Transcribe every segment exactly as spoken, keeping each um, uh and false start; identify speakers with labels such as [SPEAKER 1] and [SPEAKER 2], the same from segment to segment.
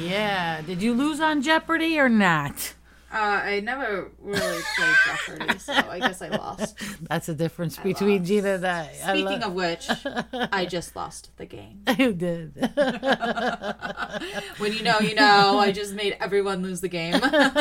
[SPEAKER 1] Yeah. Did you lose on Jeopardy or not?
[SPEAKER 2] Uh, I never really played Jeopardy, so I guess I lost.
[SPEAKER 1] That's the difference
[SPEAKER 2] I
[SPEAKER 1] between
[SPEAKER 2] lost.
[SPEAKER 1] Gina and I. I
[SPEAKER 2] Speaking
[SPEAKER 1] lo-
[SPEAKER 2] of which, I just lost the game.
[SPEAKER 1] You did.
[SPEAKER 2] When you know, you know. I just made everyone lose the game.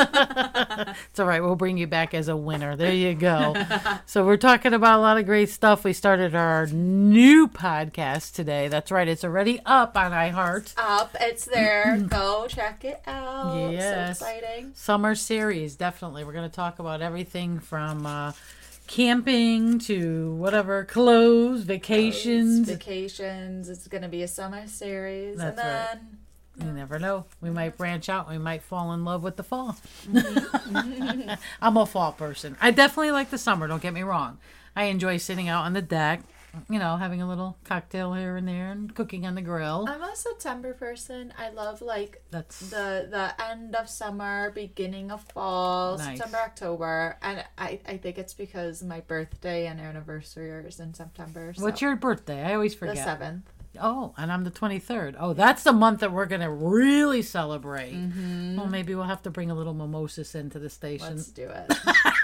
[SPEAKER 1] It's all right. We'll bring you back as a winner. There you go. So we're talking about a lot of great stuff. We started our new podcast today. That's right. It's already up on iHeart.
[SPEAKER 2] Up, it's there. Go check it out.
[SPEAKER 1] Yes.
[SPEAKER 2] So exciting.
[SPEAKER 1] Summer series, definitely. We're going to talk about everything from uh, camping to whatever, clothes, vacations.
[SPEAKER 2] Vacations. It's going to be a summer series.
[SPEAKER 1] That's
[SPEAKER 2] and
[SPEAKER 1] right.
[SPEAKER 2] then
[SPEAKER 1] You never know. We might branch out. We might fall in love with the fall.
[SPEAKER 2] Mm-hmm.
[SPEAKER 1] I'm a fall person. I definitely like the summer. Don't get me wrong. I enjoy sitting out on the deck, you know, having a little cocktail here and there and cooking on the grill.
[SPEAKER 2] I'm a September person. I love like
[SPEAKER 1] That's
[SPEAKER 2] the the end of summer, beginning of fall,
[SPEAKER 1] Nice.
[SPEAKER 2] September, October, and I, I think it's because my birthday and anniversary is in September. So
[SPEAKER 1] What's your birthday? I always
[SPEAKER 2] the
[SPEAKER 1] forget.
[SPEAKER 2] seventh?
[SPEAKER 1] Oh, and I'm the twenty-third. Oh, that's the month that we're going to really celebrate.
[SPEAKER 2] Mm-hmm.
[SPEAKER 1] Well, maybe we'll have to bring a little mimosas into the station.
[SPEAKER 2] Let's do it.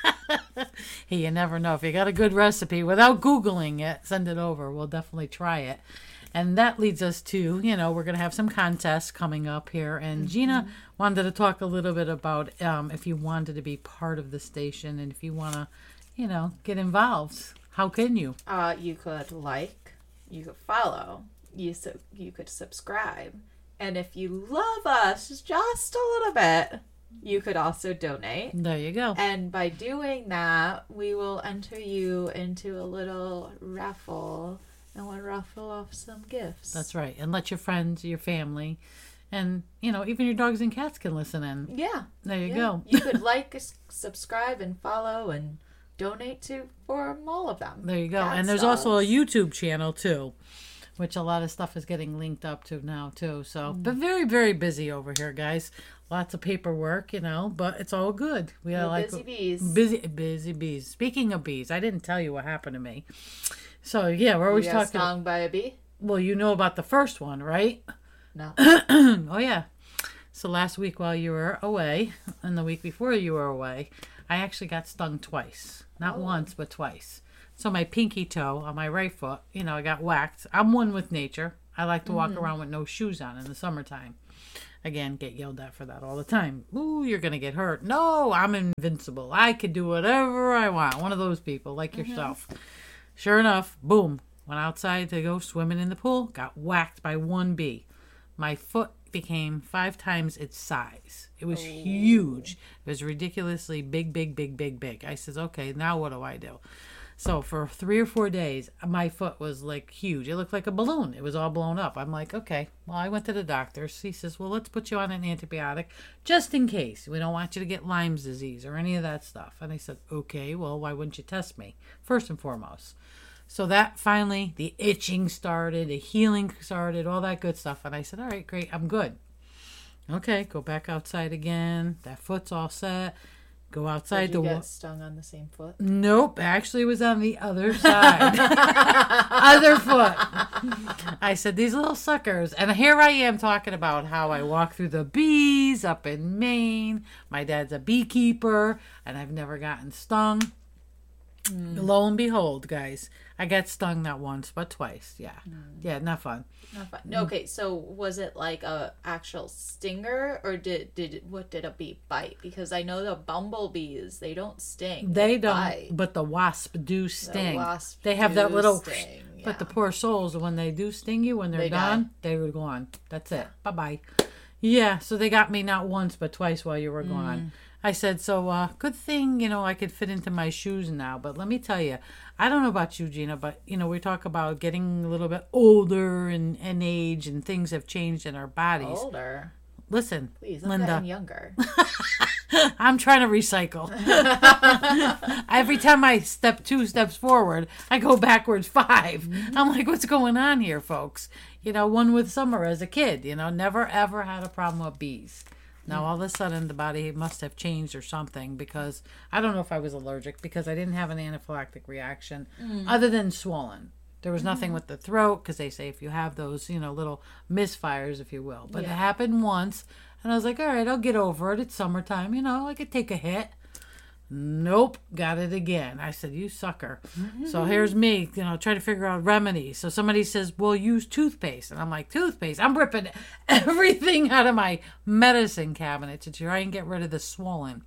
[SPEAKER 1] Hey, you never know. If you got a good recipe, without Googling it, send it over. We'll definitely try it. And that leads us to, you know, we're going to have some contests coming up here. And Gina wanted to talk a little bit about um, if you wanted to be part of the station and if you want to, you know, get involved. How can you?
[SPEAKER 2] Uh, you could like, you could follow, you su- you could subscribe, and if you love us just a little bit, you could also donate.
[SPEAKER 1] There you go.
[SPEAKER 2] And by doing that, we will enter you into a little raffle, and we'll raffle off some gifts.
[SPEAKER 1] That's right. And let your friends, your family, and, you know, even your dogs and cats can listen in.
[SPEAKER 2] Yeah.
[SPEAKER 1] There you
[SPEAKER 2] yeah.
[SPEAKER 1] go.
[SPEAKER 2] You could like, s- subscribe, and follow, and donate to for all of them.
[SPEAKER 1] There you go.
[SPEAKER 2] Cats,
[SPEAKER 1] And there's also a
[SPEAKER 2] dogs.
[SPEAKER 1] YouTube channel, too, which a lot of stuff is getting linked up to now, too. So, but very, very busy over here, guys. Lots of paperwork, you know, but it's all good. We are
[SPEAKER 2] We're
[SPEAKER 1] like
[SPEAKER 2] busy bees.
[SPEAKER 1] busy, busy bees. Speaking of bees, I didn't tell you what happened to me. So yeah, we're always
[SPEAKER 2] You got
[SPEAKER 1] talking.
[SPEAKER 2] stung by a bee?
[SPEAKER 1] Well, you know about the first one, right?
[SPEAKER 2] No.
[SPEAKER 1] Oh yeah. So last week while you were away, and the week before you were away, I actually got stung twice. Not
[SPEAKER 2] Oh.
[SPEAKER 1] once, but twice. So my pinky toe on my right foot, you know, I got whacked. I'm one with nature. I like to walk around with no shoes on in the summertime. Again, get yelled at for that all the time. Ooh, you're going to get hurt. No, I'm invincible. I can do whatever I want. One of those people like yourself. Sure enough, boom. Went outside to go swimming in the pool. Got whacked by one bee. My foot became five times its size. It was huge. It was ridiculously big, big, big, big, big. I says, okay, now what do I do? So for three or four days, my foot was like huge. It looked like a balloon. It was all blown up. I'm like, okay. Well, I went to the doctor's. He says, well, let's put you on an antibiotic just in case. We don't want you to get Lyme's disease or any of that stuff. And I said, okay, well, why wouldn't you test me? First and foremost. So that finally, the itching started, the healing started, all that good stuff. And I said, all right, great, I'm good. Okay, go back outside again. That foot's all set. Go outside
[SPEAKER 2] Did
[SPEAKER 1] to
[SPEAKER 2] you
[SPEAKER 1] wa-
[SPEAKER 2] get stung on the same foot?
[SPEAKER 1] Nope, actually it was on the other side. Other foot. I said, these little suckers. And here I am talking about how I walk through the bees up in Maine. My dad's a beekeeper, and I've never gotten stung. Mm. Lo and behold, guys, I got stung not once, but twice. Yeah. Mm. Yeah, not fun.
[SPEAKER 2] Not fun. Okay, so was it like a actual stinger, or did did what did a bee bite? Because I know the bumblebees, they don't sting.
[SPEAKER 1] They,
[SPEAKER 2] They
[SPEAKER 1] don't,
[SPEAKER 2] bite.
[SPEAKER 1] but the wasp do sting.
[SPEAKER 2] The wasp
[SPEAKER 1] they have
[SPEAKER 2] do
[SPEAKER 1] that little,
[SPEAKER 2] sting, yeah.
[SPEAKER 1] But the poor souls, when they do sting you, when they're
[SPEAKER 2] They
[SPEAKER 1] gone,
[SPEAKER 2] die.
[SPEAKER 1] they were gone. That's it. Bye bye. Yeah, so they got me not once but twice while you were gone. I said, so uh, good thing, you know, I could fit into my shoes now. But let me tell you, I don't know about you, Gina, but, you know, we talk about getting a little bit older and, and age and things have changed in our bodies.
[SPEAKER 2] Older.
[SPEAKER 1] Listen,
[SPEAKER 2] Please, I'm
[SPEAKER 1] Linda.
[SPEAKER 2] getting younger.
[SPEAKER 1] I'm trying to recycle. Every time I step two steps forward, I go backwards five. Mm-hmm. I'm like, what's going on here, folks? You know, one with summer as a kid, you know, never ever had a problem with bees. Now, all of a sudden, the body must have changed or something because I don't know if I was allergic because I didn't have an anaphylactic reaction mm. other than swollen. There was nothing with the throat because they say if you have those, you know, little misfires, if you will. But
[SPEAKER 2] Yeah.
[SPEAKER 1] it happened once, and I was like, all right, I'll get over it. It's summertime, you know, I could take a hit. Nope, got it again. I said, you sucker. So here's me, you know, trying to figure out remedies. So somebody says, well, use toothpaste. And I'm like, toothpaste? I'm ripping everything out of my medicine cabinet to try and get rid of the swollen.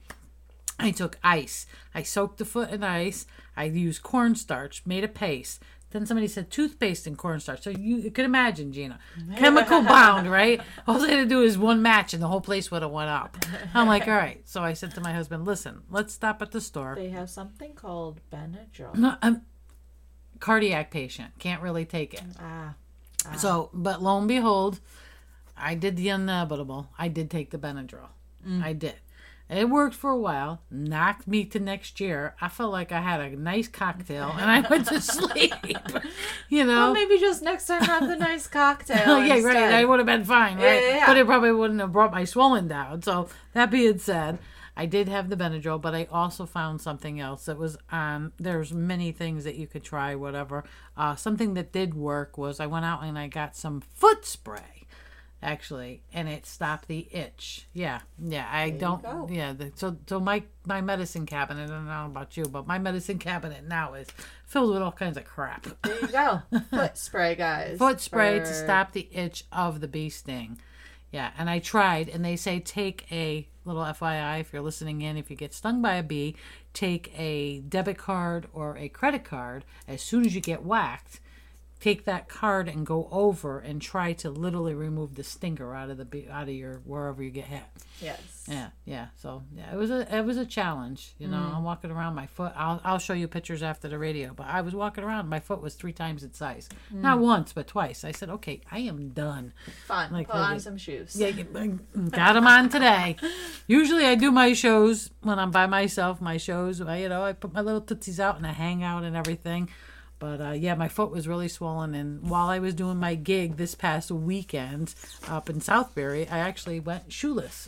[SPEAKER 1] I took ice. I soaked the foot in ice. I used cornstarch, made a paste. Then somebody said toothpaste and cornstarch. So you, you could imagine, Gina. Chemical bound, right? All they had to do is one match and the whole place would have went up. I'm like, all right. So I said to my husband, listen, let's stop at the store.
[SPEAKER 2] They have something called Benadryl.
[SPEAKER 1] No, I'm cardiac patient. Can't really take it.
[SPEAKER 2] Ah. ah.
[SPEAKER 1] So, but lo and behold, I did the inevitable. I did take the Benadryl.
[SPEAKER 2] Mm.
[SPEAKER 1] I did. It worked for a while, knocked me to next year. I felt like I had a nice cocktail and I went to sleep. You know?
[SPEAKER 2] Well, maybe just next time have the nice cocktail.
[SPEAKER 1] Oh, yeah,
[SPEAKER 2] instead.
[SPEAKER 1] right. I would have been fine, right?
[SPEAKER 2] Yeah, yeah, yeah.
[SPEAKER 1] But it probably wouldn't have brought my swelling down. So, that being said, I did have the Benadryl, but I also found something else that was on. There's many things that you could try, whatever. Uh, something that did work was I went out and I got some foot spray. Actually, and it stopped the itch. Yeah, yeah. I
[SPEAKER 2] There you
[SPEAKER 1] don't.
[SPEAKER 2] go.
[SPEAKER 1] Yeah. The, so, so my my medicine cabinet. I don't know about you, but my medicine cabinet now is filled with all kinds of crap.
[SPEAKER 2] There you go. Foot spray, guys.
[SPEAKER 1] Foot spray
[SPEAKER 2] for-
[SPEAKER 1] to stop the itch of the bee sting. Yeah, and I tried, and they say take a little F Y I if you're listening in. If you get stung by a bee, take a debit card or a credit card as soon as you get whacked. Take that card and go over and try to literally remove the stinger out of the bee, out of your wherever you get hit.
[SPEAKER 2] Yes.
[SPEAKER 1] Yeah, yeah. So yeah, it was a it was a challenge. You know,
[SPEAKER 2] Mm.
[SPEAKER 1] I'm walking around my foot. I'll I'll show you pictures after the radio. But I was walking around. My foot was three times its size.
[SPEAKER 2] Mm.
[SPEAKER 1] Not once, but twice. I said, okay, I am done.
[SPEAKER 2] Fun.
[SPEAKER 1] Like,
[SPEAKER 2] Put on
[SPEAKER 1] okay.
[SPEAKER 2] some shoes.
[SPEAKER 1] Yeah, you- got them on today. Usually I do my shows when I'm by myself. My shows, I, you know, I put my little tootsies out and I hang out and everything. But uh, yeah, my foot was really swollen. And while I was doing my gig this past weekend up in Southbury, I actually went shoeless.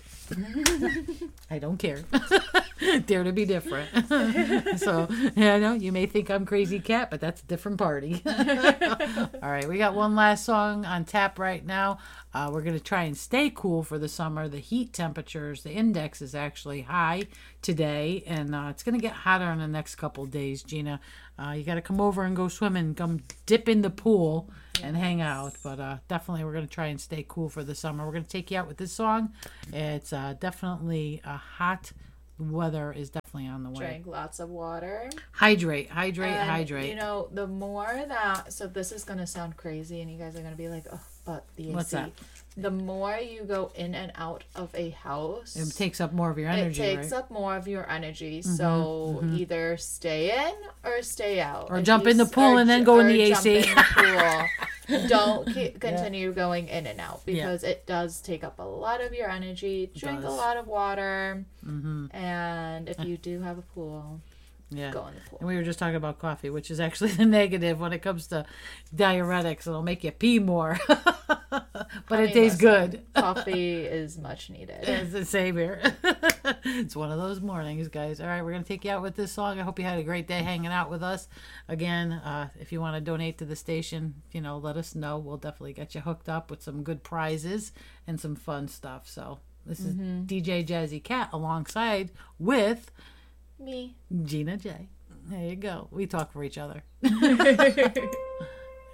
[SPEAKER 1] I don't care. Dare to be different. So, yeah, I know you may think I'm crazy cat, but that's a different party. All right, we got one last song on tap right now. Uh, we're going to try and stay cool for the summer. The heat temperatures, the index is actually high today, and uh, it's going to get hotter in the next couple days, Gina. Uh, you got to come over and go swimming, come dip in the pool and hang out. But uh, definitely we're going to try and stay cool for the summer. We're going to take you out with this song. It's uh, definitely a hot weather is definitely on the way.
[SPEAKER 2] Drink lots of water.
[SPEAKER 1] Hydrate, hydrate,
[SPEAKER 2] And,
[SPEAKER 1] hydrate.
[SPEAKER 2] You know, the more that, so this is going to sound crazy and you guys are going to be like, oh, but the A C.
[SPEAKER 1] What's that?
[SPEAKER 2] The more you go in and out of a house,
[SPEAKER 1] It takes up more of your energy,
[SPEAKER 2] it takes
[SPEAKER 1] right?
[SPEAKER 2] up more of your energy. So either stay in or stay out.
[SPEAKER 1] Or
[SPEAKER 2] If
[SPEAKER 1] jump
[SPEAKER 2] you
[SPEAKER 1] in the
[SPEAKER 2] s-
[SPEAKER 1] pool
[SPEAKER 2] or
[SPEAKER 1] and then
[SPEAKER 2] ju-
[SPEAKER 1] go in
[SPEAKER 2] or
[SPEAKER 1] the
[SPEAKER 2] jump
[SPEAKER 1] A C.
[SPEAKER 2] in the pool. Don't keep, continue going in and out
[SPEAKER 1] Yeah.
[SPEAKER 2] because it does take up a lot of your energy. Drink a
[SPEAKER 1] does.
[SPEAKER 2] lot of water.
[SPEAKER 1] Mm-hmm.
[SPEAKER 2] And if you do have a pool,
[SPEAKER 1] Yeah.
[SPEAKER 2] go in the pool.
[SPEAKER 1] And we were just talking about coffee, which is actually the negative when it comes to diuretics. It'll make you pee more. But
[SPEAKER 2] I
[SPEAKER 1] it
[SPEAKER 2] mean,
[SPEAKER 1] tastes
[SPEAKER 2] listen,
[SPEAKER 1] good.
[SPEAKER 2] Coffee is much needed.
[SPEAKER 1] It's the same here. It's one of those mornings, guys. All right, we're going to take you out with this song. I hope you had a great day hanging out with us. Again, uh, if you want to donate to the station, you know, let us know. We'll definitely get you hooked up with some good prizes and some fun stuff. So this is D J Jazzy Cat alongside with
[SPEAKER 2] Me.
[SPEAKER 1] Gina J. There you go. We talk for each other.